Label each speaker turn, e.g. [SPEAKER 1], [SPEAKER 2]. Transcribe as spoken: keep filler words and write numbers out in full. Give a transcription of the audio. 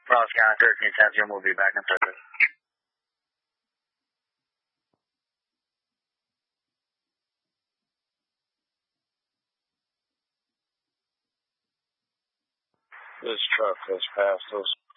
[SPEAKER 1] Ross County thirteen ten, Jim will be back in service.
[SPEAKER 2] This truck has passed us.